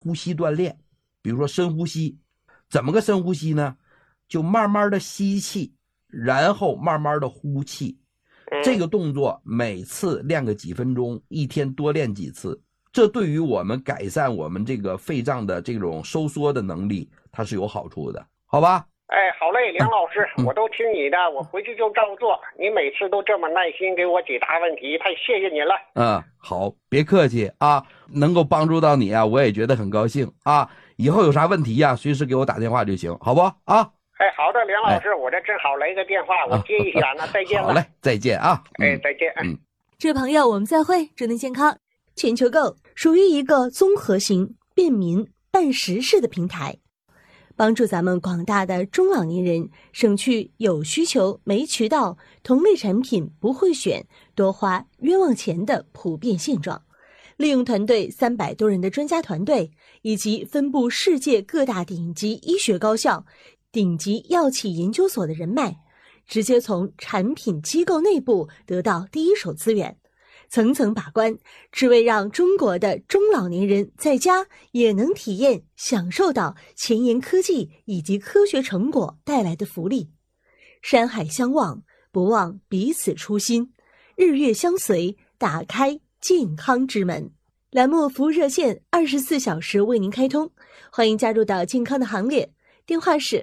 呼吸锻炼，比如说深呼吸。怎么个深呼吸呢？就慢慢的吸气，然后慢慢的呼气。这个动作每次练个几分钟，一天多练几次，这对于我们改善我们这个肺脏的这种收缩的能力，它是有好处的，好吧？ 好嘞，梁老师，我都听你的，我回去就照做。你每次都这么耐心给我解答问题，太谢谢你了。 好，别客气啊，能够帮助到你啊，我也觉得很高兴啊。以后有啥问题呀，随时给我打电话就行，好不啊？ 好的，梁老师，我这正好来个电话，我接一下呢，再见了。 好嘞，再见啊。 再见。 这位朋友，我们再会，祝您健康。 全球购属于一个综合型、便民、办实事的平台，帮助咱们广大的中老年人省去有需求没渠道、同类产品不会选、多花冤枉钱的普遍现状。利用团队300多人的专家团队，以及分布世界各大顶级医学高校、顶级药企研究所的人脉，直接从产品机构内部得到第一手资源，层层把关，只为让中国的中老年人在家也能体验享受到前沿科技以及科学成果带来的福利。山海相望，不忘彼此初心，日月相随，打开健康之门。栏目服务热线24小时为您开通，欢迎加入到健康的行列，电话是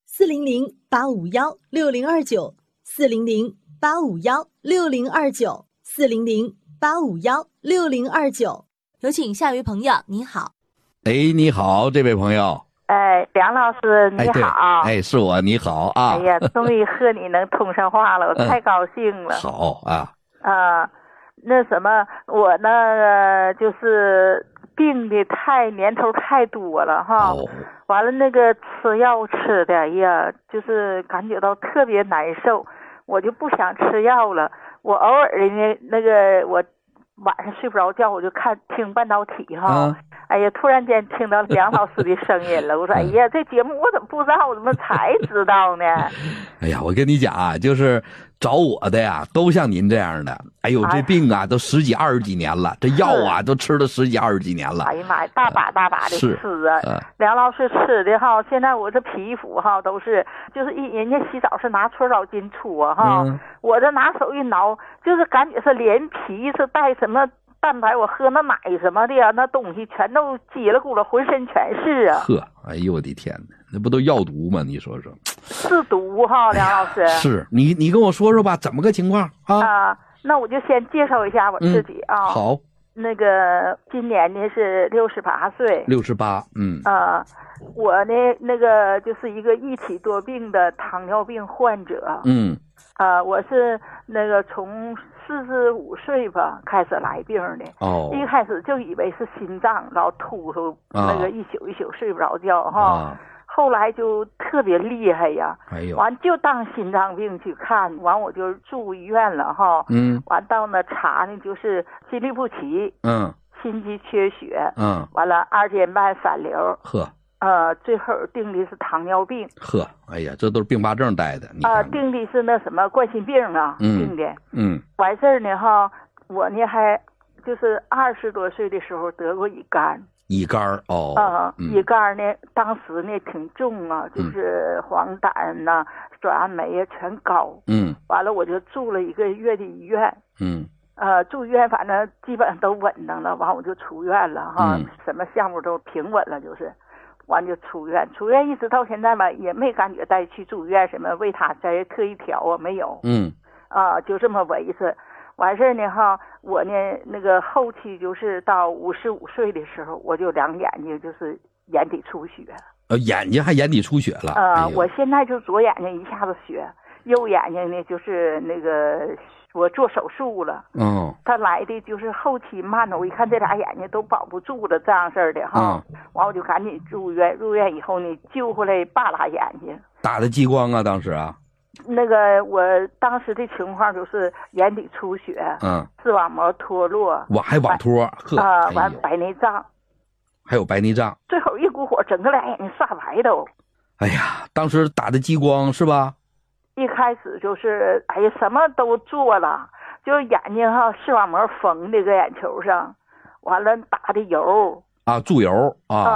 400-851-6029，400-851-6029，400-851-6029。 有请下一位朋友，您好。 你好，这位朋友。 梁老师你好。 是我，你好啊。 终于和你能通上话了，我太高兴了。 好啊。 那什么，我呢就是病的年头太多了哈。完了那个吃药吃的，就是感觉到特别难受，我就不想吃药了。我偶尔的那个我晚上睡不着觉，我就听半导体哈。突然间听到梁老师的声音了，我说这节目我怎么不知道，我怎么才知道呢？ 我跟你讲啊，就是找我的呀，都像您这样的。这病啊，都10几20几年了，这药啊都吃了10几20几年了。 妈呀，大把的吃啊！梁老师吃的哈，现在我这皮肤哈都是，就是人家洗澡是拿搓澡巾搓哈，我这拿手一挠，就是感觉是连皮是带什么蛋白，我喝那奶什么的呀，那东西全都叽里咕噜，浑身全是啊！ 我的天哪，那不都药毒吗？你说说， 是毒哈，梁老师。 是你跟我说说吧，怎么个情况啊？ 那我就先介绍一下我自己啊。 好。 那个今年呢是68岁。 68， 我呢那个就是一个一体多病的糖尿病患者。我是那个从45岁吧开始来病的。一开始就以为是心脏，老突突，那个一宿一宿睡不着觉哈。后来就特别厉害呀，完就当心脏病去看，完我就住医院了哈。完到那查呢，就是心律不齐，心肌缺血，完了2间半3瘤，最后定的是糖尿病。 这都是并发症带的。 定的是那什么冠心病啊，定的。完事儿呢哈，我呢还就是20多岁的时候得过乙肝。 乙肝乙肝呢，当时呢挺重啊，就是黄疸呐、转氨酶啊全高。完了我就住了1个月的医院。住医院反正基本上都稳当了，完我就出院了哈，什么项目都平稳了，就是，完就出院一直到现在吧，也没感觉再去住院什么为他再特意调啊，没有。就这么维持。完事儿呢哈，我呢那个后期就是到55岁的时候，我就2眼睛就是眼底出血。 眼睛还眼底出血了。 我现在就左眼睛一下子血，右眼睛呢就是那个我做手术了。他来的就是后期慢了，我一看这俩眼睛都保不住了，这样式儿的哈。完我就赶紧入院，入院以后呢救回来8俩眼睛。 打的激光啊，当时啊。 那个我当时的情况就是眼底出血，视网膜脱落， 还网脱， 完白内障， 还有白内障， 最后一股火，整个俩眼睛煞白都。 当时打的激光是吧？ 一开始就是什么都做了，就是眼睛哈视网膜缝的个眼球上，完了打的油注油